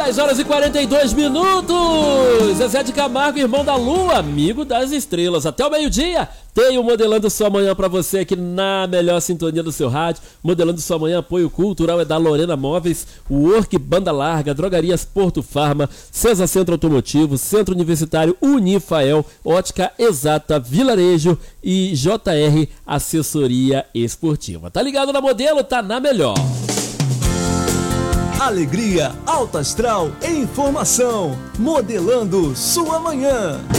10h42. Zezé de Camargo, irmão da Lua, amigo das estrelas. Até o meio-dia tem o Modelando Sua Manhã pra você aqui na melhor sintonia do seu rádio. Modelando Sua Manhã, apoio cultural é da Lorena Móveis, Work Banda Larga, Drogarias Porto Farma, César Centro Automotivo, Centro Universitário Unifael, Ótica Exata, Vilarejo e JR Assessoria Esportiva. Tá ligado na Modelo? Tá na melhor. Alegria, alta astral e informação. Modelando Sua Manhã.